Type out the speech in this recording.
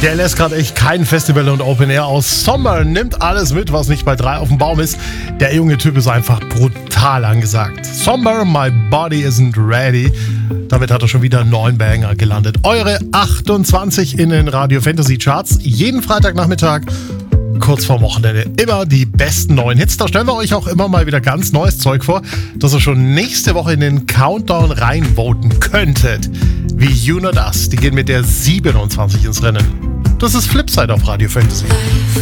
Der lässt gerade echt kein Festival und Open Air aus. Sommer nimmt alles mit, was nicht bei 3 auf dem Baum ist. Der junge Typ ist einfach brutal angesagt. Sommer, my body isn't ready. Damit hat er schon wieder 9 Banger gelandet. Eure 28 in den Radio Fantasy Charts. Jeden Freitagnachmittag, kurz vorm Wochenende, immer die besten neuen Hits. Da stellen wir euch auch immer mal wieder ganz neues Zeug vor, das ihr schon nächste Woche in den Countdown reinvoten könntet. Wie You Know Us. Die gehen mit der 27 ins Rennen. Das ist Flipside auf Radio Fantasy.